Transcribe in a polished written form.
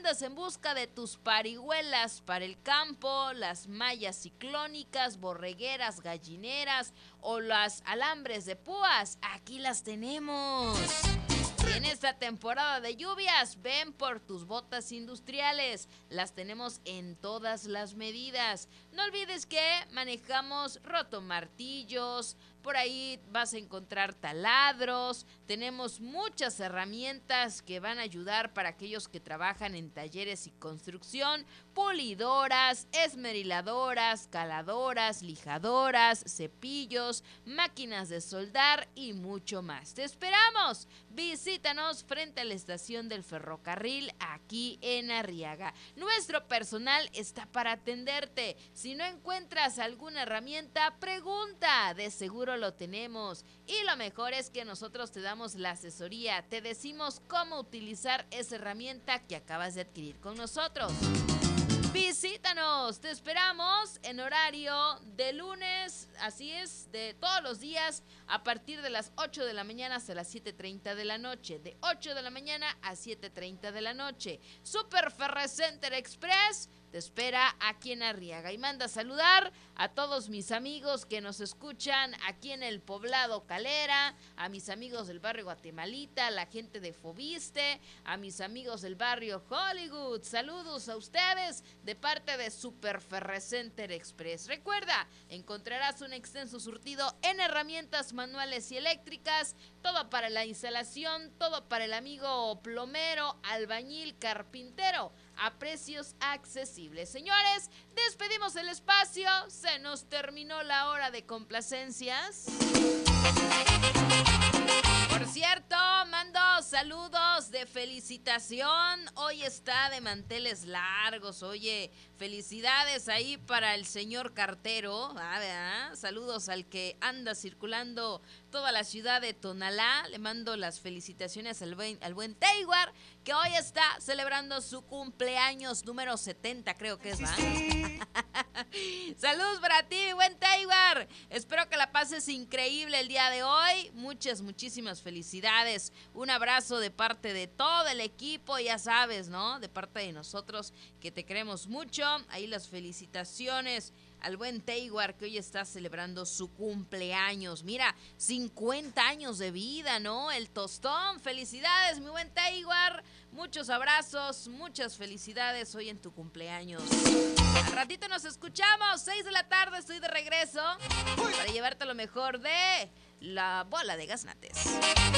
andas en busca de tus parihuelas para el campo, las mallas ciclónicas, borregueras, gallineras o las alambres de púas, aquí las tenemos. En esta temporada de lluvias, ven por tus botas industriales. Las tenemos en todas las medidas. No olvides que manejamos rotomartillos, por ahí vas a encontrar taladros. Tenemos muchas herramientas que van a ayudar para aquellos que trabajan en talleres y construcción. Pulidoras, esmeriladoras, caladoras, lijadoras, cepillos, máquinas de soldar y mucho más. ¡Te esperamos! Visítanos frente a la estación del ferrocarril aquí en Arriaga. Nuestro personal está para atenderte. Si no encuentras alguna herramienta, pregunta. De seguro lo tenemos. Y lo mejor es que nosotros te damos la asesoría. Te decimos cómo utilizar esa herramienta que acabas de adquirir con nosotros. Visítanos, te esperamos en horario de lunes, así es, de todos los días a partir de las 8 de la mañana hasta las 7:30 de la noche, de 8 de la mañana a 7:30 de la noche. Super Ferrecenter Express te espera aquí en Arriaga y manda a saludar a todos mis amigos que nos escuchan aquí en el poblado Calera, a mis amigos del barrio Guatemalita, a la gente de Fobiste, a mis amigos del barrio Hollywood. Saludos a ustedes de parte de Super Ferrecenter Express. Recuerda, encontrarás un extenso surtido en herramientas manuales y eléctricas, todo para la instalación, todo para el amigo plomero, albañil, carpintero, a precios accesibles. Señores, despedimos el espacio, se nos terminó la hora de complacencias. Por cierto, mando saludos de felicitación. Hoy está de manteles largos. Oye, felicidades ahí para el señor cartero. ¿Verdad? Saludos al que anda circulando toda la ciudad de Tonalá. Le mando las felicitaciones al buen Teiguar, que hoy está celebrando su cumpleaños número 70, creo que es, ¿va? Saludos para ti, mi buen Teiguar. Espero que la pases increíble el día de hoy. Muchísimas felicidades. Un abrazo de parte de todo el equipo, ya sabes, ¿no? De parte de nosotros, que te queremos mucho. Ahí las felicitaciones al buen Teiguar, que hoy está celebrando su cumpleaños. Mira, 50 años de vida, ¿no? El tostón. Felicidades, mi buen Teiguar. Muchos abrazos, muchas felicidades hoy en tu cumpleaños. Al ratito nos escuchamos, 6 de la tarde, estoy de regreso para llevarte lo mejor de la bola de gaznates.